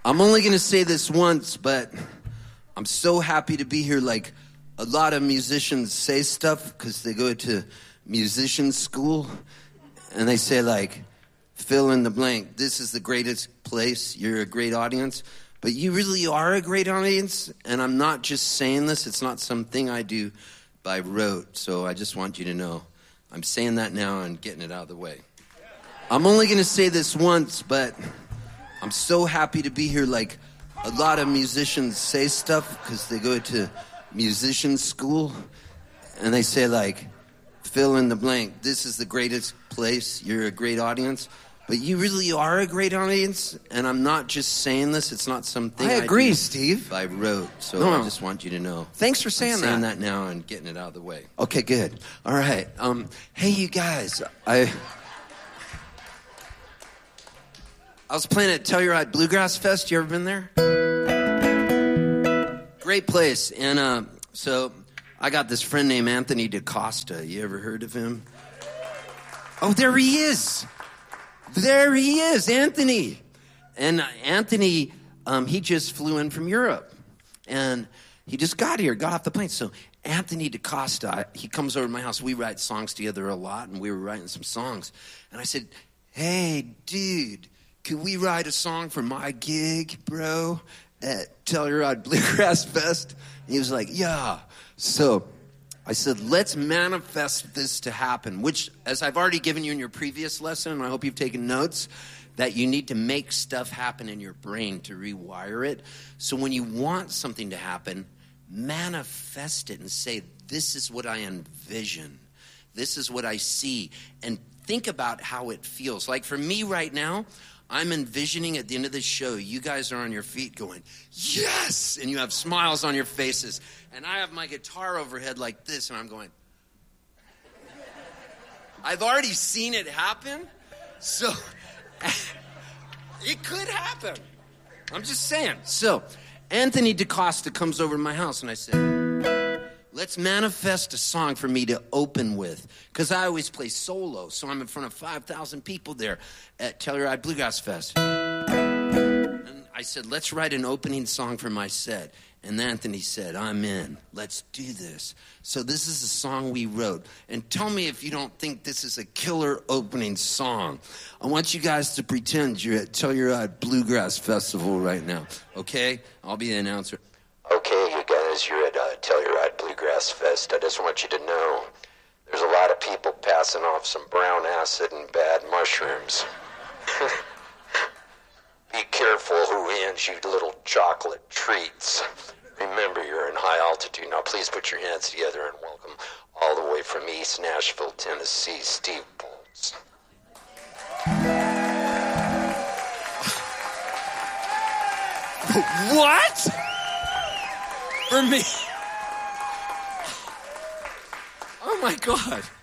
I'm only going to say this once, but I'm so happy to be here. Like, a lot of musicians say stuff because they go to musician school, and they say, like, fill in the blank. This is the greatest place. You're a great audience. But you really are a great audience, and I'm not just saying this. It's not something I do by rote, so I just want you to know. I'm saying that now and getting it out of the way. I'm only going to say this once, but I'm so happy to be here. Like, a lot of musicians say stuff because they go to musician school, and they say, like, fill in the blank. This is the greatest place. You're a great audience. But you really are a great audience, and I'm not just saying this. It's not something I agree, do Steve. I wrote, so No. I just want you to know. Thanks for saying I'm that. saying that now and getting it out of the way. Okay, good. All right. Hey, you guys. I was playing at Telluride Bluegrass Fest. You ever been there? Great place. And so I got this friend named Anthony DaCosta. You ever heard of him? Oh, there he is. There he is, Anthony. And Anthony, he just flew in from Europe. And he just got off the plane. So Anthony DaCosta, he comes over to my house. We write songs together a lot, and we were writing some songs. And I said, hey, dude, could we write a song for my gig, bro, at Telluride Bluegrass Fest? And he was like, yeah. So I said, let's manifest this to happen, which, as I've already given you in your previous lesson, and I hope you've taken notes, that you need to make stuff happen in your brain to rewire it. So when you want something to happen, manifest it and say, this is what I envision. This is what I see. And think about how it feels. Like for me right now, I'm envisioning at the end of this show, you guys are on your feet going, yes! And you have smiles on your faces. And I have my guitar overhead like this, and I'm going, I've already seen it happen, so it could happen. I'm just saying. So Anthony DaCosta comes over to my house, and I said, let's manifest a song for me to open with. Because I always play solo, so I'm in front of 5,000 people there at Telluride Bluegrass Fest. And I said, let's write an opening song for my set. And Anthony said, I'm in. Let's do this. So this is a song we wrote. And tell me if you don't think this is a killer opening song. I want you guys to pretend you're at Telluride Bluegrass Festival right now. Okay? I'll be the announcer. Okay, you guys, you're at Telluride Bluegrass Fest. I just want you to know there's a lot of people passing off some brown acid and bad mushrooms. Be careful who hands you little chocolate treats. Remember, you're in high altitude. Now, please put your hands together and welcome all the way from East Nashville, Tennessee, Steve Bolts. What? For me? Oh, my God.